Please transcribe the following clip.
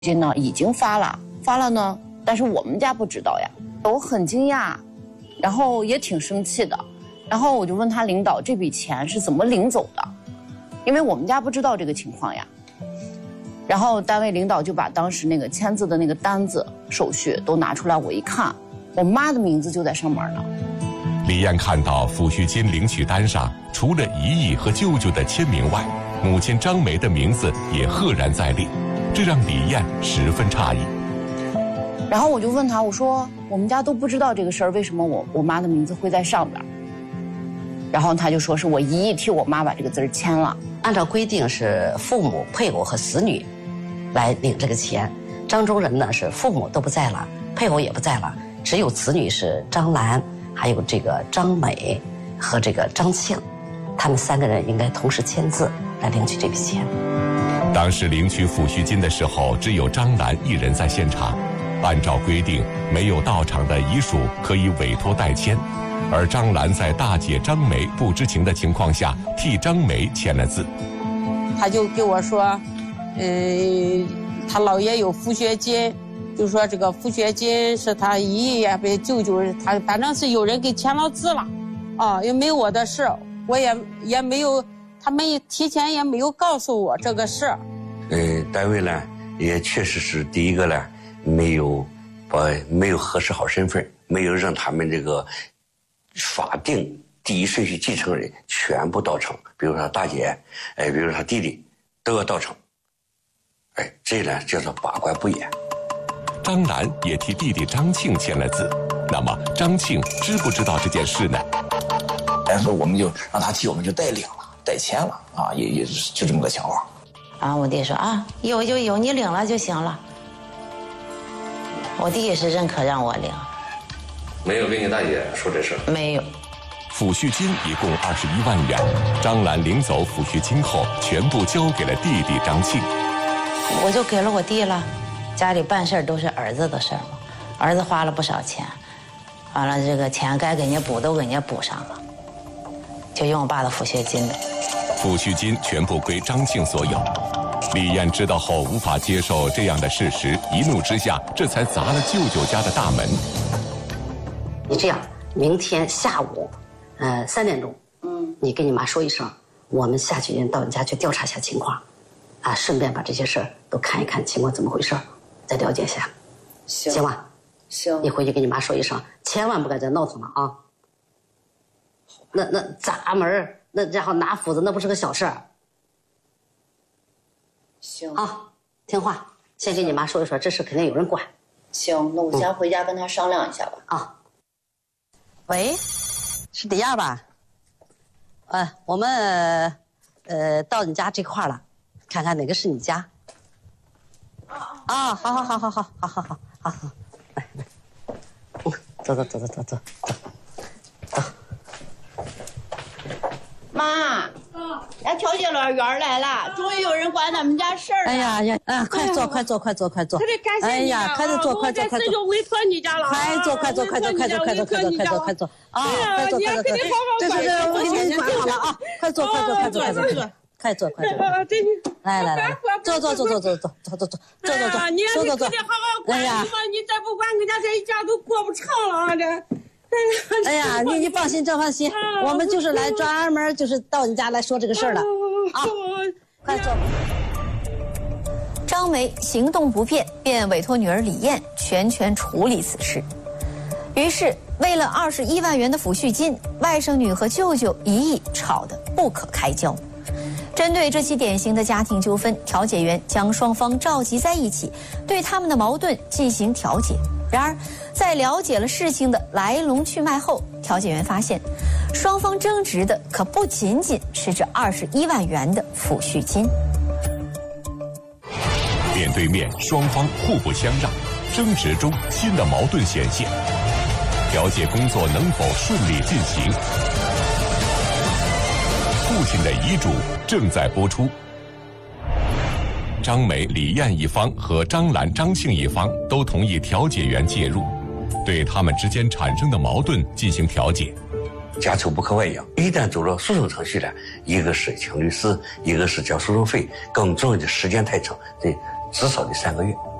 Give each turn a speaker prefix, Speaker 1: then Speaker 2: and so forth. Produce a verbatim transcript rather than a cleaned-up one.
Speaker 1: 金呢已经发了，发了呢，但是我们家不知道呀。我很惊讶，然后也挺生气的。然后我就问他领导这笔钱是怎么领走的，因为我们家不知道这个情况呀。然后单位领导就把当时那个签字的那个单子手续都拿出来，我一看，我妈的名字就在上面呢。
Speaker 2: 李艳看到抚恤金领取单上除了姨姨和舅舅的签名外，母亲张梅的名字也赫然在列，这让李艳十分诧异。
Speaker 1: 然后我就问他，我说我们家都不知道这个事儿，为什么我我妈的名字会在上边？然后他就说是我姨姨替我妈把这个字儿签了。
Speaker 3: 按照规定是父母、配偶和子女来领这个钱。张中仁呢是父母都不在了，配偶也不在了，只有子女是张兰，还有这个张美和这个张庆，他们三个人应该同时签字来领取这笔钱。
Speaker 2: 当时领取抚恤金的时候，只有张兰一人在现场。按照规定，没有到场的遗属可以委托代签，而张兰在大姐张梅不知情的情况下，替张梅签了字。
Speaker 4: 他就给我说，嗯、呃，他姥爷有抚恤金，就说这个抚恤金是他姨爷被舅舅，他反正是有人给签了字了，啊，也没有我的事，我也也没有，他们提前也没有告诉我这个事。
Speaker 5: 呃，单位呢也确实是第一个呢。没有把没有核实好身份，没有让他们这个法定第一顺序继承人全部到场，比如说他大姐，哎，比如说他弟弟都要到场，哎，这呢叫做把关不严。
Speaker 2: 张兰也替弟弟张庆签了字，那么张庆知不知道这件事呢？
Speaker 6: 但是我们就让他替我们就代领了，代签了啊，也也就这么个情况。
Speaker 7: 然后我弟说啊，有就有，你领了就行了。我弟也是认可让我领，
Speaker 5: 没有跟你大姐说这事？
Speaker 7: 没有。
Speaker 2: 抚恤金一共二十一万元，张兰领走抚恤金后，全部交给了弟弟张庆。
Speaker 7: 我就给了我弟了，家里办事都是儿子的事嘛，儿子花了不少钱，完了这个钱该给人家补都给人家补上了，就用我爸的抚恤金的。
Speaker 2: 抚恤金全部归张庆所有。李艳知道后无法接受这样的事实，一怒之下，这才砸了舅舅家的大门。
Speaker 3: 你这样，明天下午，呃，三点钟，嗯，你跟你妈说一声，我们下去人到你家去调查一下情况，啊，顺便把这些事儿都看一看情况怎么回事，再了解一下，
Speaker 1: 行，
Speaker 3: 行吧？
Speaker 1: 行，
Speaker 3: 你回去跟你妈说一声，千万不该再闹腾了啊。那那砸门，那然后拿斧子，那不是个小事儿。
Speaker 1: 行
Speaker 3: 啊，听话，先跟你妈说一说，这事肯定有人管。
Speaker 1: 行，那我先回家跟他商量一下吧。
Speaker 3: 嗯、啊，喂，是李亚吧？呃，我们呃到你家这块了，看看哪个是你家。啊，好好好好好好好好好好，来来，嗯，走走走走走走走走。
Speaker 1: 妈。俺调解乐员来了，终于有人管咱们家事儿了。
Speaker 3: 哎呀呀，啊，快坐，快坐，快坐，快坐！
Speaker 4: 特别感谢你啊！
Speaker 3: 哎呀，快点坐，快坐，快坐！
Speaker 4: 就委托你家了，
Speaker 3: 快坐，快坐，快坐，快坐，快坐，快坐，快坐，快坐！啊，快坐，快坐，快坐！这是这，我给你管好了啊！快坐，快坐，快坐，快坐，快坐，快坐，快坐！来来来，坐坐坐坐坐坐坐坐坐坐坐坐坐，
Speaker 4: 你
Speaker 3: 坐坐坐。
Speaker 4: 得好好管，你说你再不管，俺家这一家都过不成了啊！这。
Speaker 3: 哎呀，你你放心，真放心，我们就是来专门就是到你家来说这个事儿的啊！快坐。
Speaker 8: 张梅行动不便，便委托女儿李艳全权处理此事。于是，为了二十一万元的抚恤金，外甥女和舅舅一役吵得不可开交。针对这起典型的家庭纠纷，调解员将双方召集在一起，对他们的矛盾进行调解。然而，在了解了事情的来龙去脉后，调解员发现，双方争执的可不仅仅是这二十一万元的抚恤金。
Speaker 2: 面对面，双方互不相让，争执中新的矛盾显现，调解工作能否顺利进行？父亲的遗嘱正在播出。张梅、李艳一方和张兰、张庆一方都同意调解员介入，对他们之间产生的矛盾进行调解。
Speaker 5: 家丑不可外扬，一旦走到诉讼程序了，一个是请律师，一个是交诉讼费，更重要的时间太长，对至少得三个月。